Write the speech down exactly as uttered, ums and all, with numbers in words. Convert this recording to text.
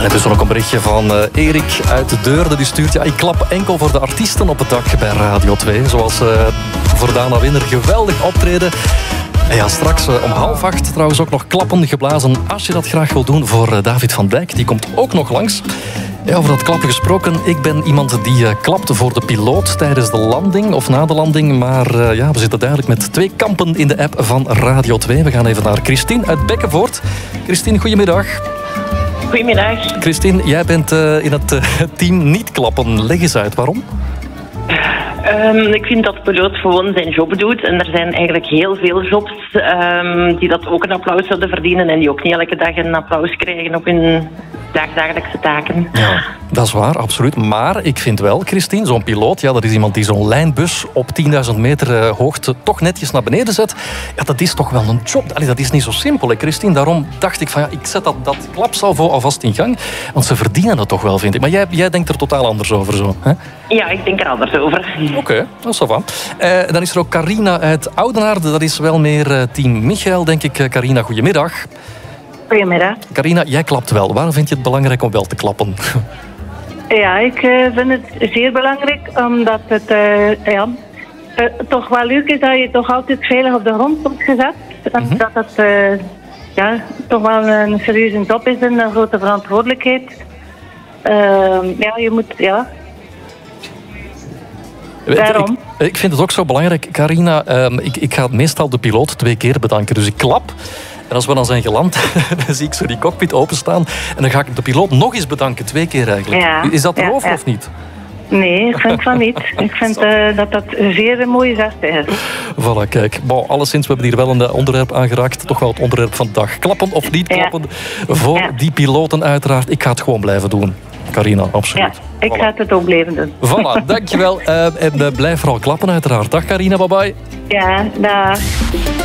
Het is nog een berichtje van uh, Erik uit de Deurne. Die stuurt, ja, ik klap enkel voor de artiesten op het dak bij Radio twee. Zoals uh, voor Dana Winner geweldig optreden. En ja, straks uh, om half acht trouwens ook nog klappen geblazen. Als je dat graag wil doen voor uh, David van Dijk. Die komt ook nog langs. Ja, over dat klappen gesproken. Ik ben iemand die uh, klapte voor de piloot tijdens de landing of na de landing. Maar uh, ja, we zitten duidelijk met twee kampen in de app van Radio twee. We gaan even naar Christine uit Bekkenvoort. Christine, goedemiddag. Goedemiddag. Christine, jij bent uh, in het uh, team niet klappen. Leg eens uit, waarom? Um, ik vind dat de piloot gewoon zijn job doet. En er zijn eigenlijk heel veel jobs um, die dat ook een applaus zouden verdienen. En die ook niet elke dag een applaus krijgen op hun dagdagelijkse taken. Ja, dat is waar, absoluut. Maar ik vind wel, Christine, zo'n piloot, ja, dat is iemand die zo'n lijnbus op tienduizend meter uh, hoogte toch netjes naar beneden zet. Ja, dat is toch wel een job. Allee, dat is niet zo simpel, hè, Christine. Daarom dacht ik van, ja, ik zet dat, dat klapsalvo alvast in gang. Want ze verdienen dat toch wel, vind ik. Maar jij, jij denkt er totaal anders over, zo, hè? Ja, ik denk er anders over. Oké, okay, dat is wel van. Uh, dan is er ook Carina uit Oudenaarde. Dat is wel meer uh, team Michael, denk ik. Uh, Carina, goedemiddag. Goedemiddag. Carina, jij klapt wel. Waarom vind je het belangrijk om wel te klappen? Ja, ik uh, vind het zeer belangrijk, omdat het uh, ja, uh, toch wel leuk is dat je toch altijd veilig op de grond wordt gezet. En mm-hmm. dat het uh, ja, toch wel een serieuze job is en een grote verantwoordelijkheid. Uh, ja, je moet, ja... Daarom. Ik, ik vind het ook zo belangrijk, Carina. Um, ik, ik ga meestal de piloot twee keer bedanken. Dus ik klap. En als we dan zijn geland, dan zie ik zo die cockpit openstaan. En dan ga ik de piloot nog eens bedanken. Twee keer eigenlijk. Ja, is dat erover ja, ja. of niet? Nee, ik vind van niet. Ik vind uh, dat dat een zeer mooie zaak is. Voilà, kijk. Bon, alleszins, we hebben hier wel een onderwerp aangeraakt. Toch wel het onderwerp van de dag. Klappen of niet klappen. Ja. Voor ja. die piloten uiteraard. Ik ga het gewoon blijven doen. Carina, absoluut. Ja, ik voilà. ga het ook blijven doen. Voilà, dankjewel. Uh, en uh, blijf vooral klappen uiteraard. Dag Carina, bye bye. Ja, dag.